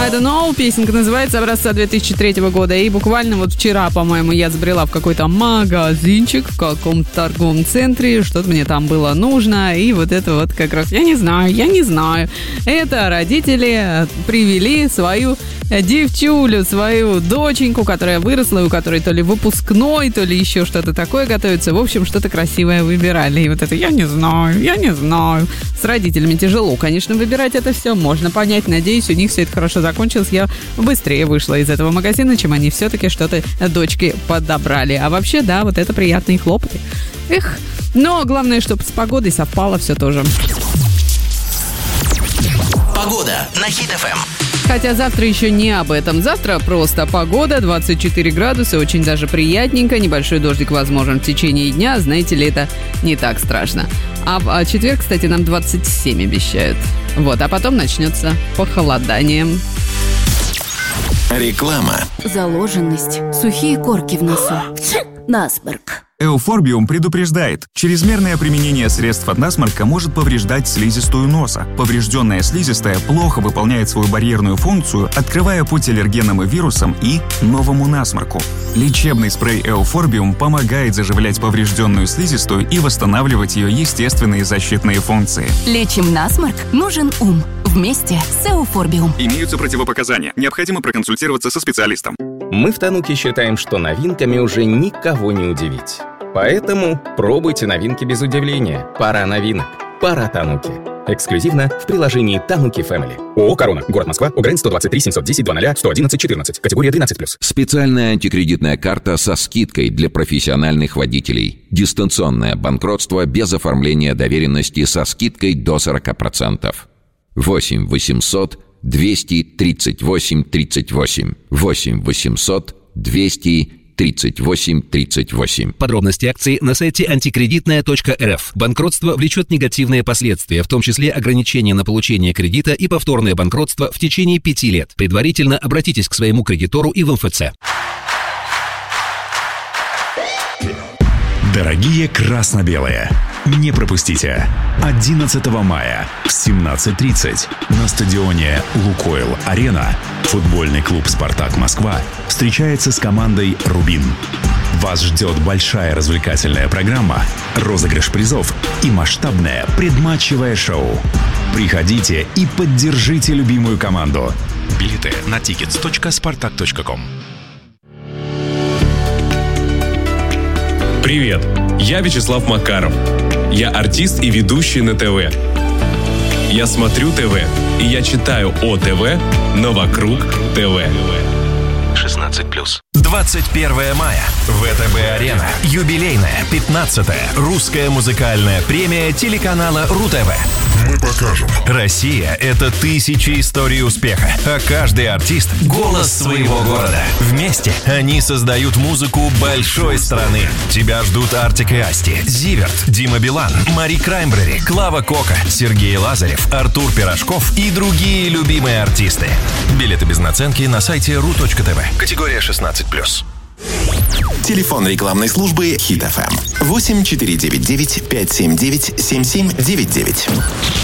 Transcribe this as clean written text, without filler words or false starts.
I Don't Know. Песенка называется «Образца 2003 года». И буквально вот вчера, по-моему, я забрела в какой-то магазинчик в каком-то торговом центре. Что-то мне там было нужно. И вот это вот как раз, я не знаю. Это родители привели свою девчулю, свою доченьку, которая выросла, у которой то ли выпускной, то ли еще что-то такое готовится. В общем, что-то красивое выбирали. И вот это я не знаю. С родителями тяжело, конечно, выбирать это все. Можно понять. Надеюсь, у них все это хорошо закончилось. Я быстрее вышла из этого магазина, чем они все-таки что-то дочке подобрали. А вообще, да, вот это приятные хлопоты. Эх, но главное, чтобы с погодой совпало все тоже. Погода на Хит FM. Хотя завтра еще не об этом. Завтра просто погода, 24 градуса, очень даже приятненько. Небольшой дождик возможен в течение дня. Знаете ли, это не так страшно. А четверг, кстати, нам 27 обещают. Вот, а потом начнется похолодание. Реклама. Заложенность. Сухие корки в носу. Насморк. Эуфорбиум предупреждает, чрезмерное применение средств от насморка может повреждать слизистую носа. Поврежденная слизистая плохо выполняет свою барьерную функцию, открывая путь аллергенам и вирусам и новому насморку. Лечебный спрей Эуфорбиум помогает заживлять поврежденную слизистую и восстанавливать ее естественные защитные функции. Лечим насморк, нужен ум. Вместе с Эуфорбиум. Имеются противопоказания. Необходимо проконсультироваться со специалистом. Мы в Тануке считаем, что новинками уже никого не удивить. Поэтому пробуйте новинки без удивления. Пора новинок. Пора Тануки. Эксклюзивно в приложении Тануки Family. ООО «Корона». Город Москва. ОГРН 123 710 00 111 14. Категория 13+. Специальная антикредитная карта со скидкой для профессиональных водителей. Дистанционное банкротство без оформления доверенности со скидкой до 40%. 8 800 238 38. 8 800 238 38. Подробности акции на сайте антикредитная.рф. Банкротство влечет негативные последствия, в том числе ограничения на получение кредита и повторное банкротство в течение 5 лет. Предварительно обратитесь к своему кредитору и в МФЦ. Дорогие красно-белые, не пропустите. 11 мая в 17:30 на стадионе «Лукойл-Арена» футбольный клуб «Спартак Москва» встречается с командой «Рубин». Вас ждет большая развлекательная программа, розыгрыш призов и масштабное предматчевое шоу. Приходите и поддержите любимую команду. Билеты на tickets.spartak.com. Привет, я Вячеслав Макаров. Я артист и ведущий на ТВ. Я смотрю ТВ, и я читаю о ТВ, но вокруг ТВ. 16+. 21 мая. ВТБ-арена. Юбилейная 15-я русская музыкальная премия телеканала РУ-ТВ. Мы покажем. Россия — это тысячи историй успеха, а каждый артист — голос своего города. Вместе они создают музыку большой страны. Тебя ждут Артик и Асти, Зиверт, Дима Билан, Мари Краймбрери, Клава Кока, Сергей Лазарев, Артур Пирожков и другие любимые артисты. Билеты без наценки на сайте ru.tv. Категория 16+. Телефон рекламной службы Хит FM 8499 579 7799.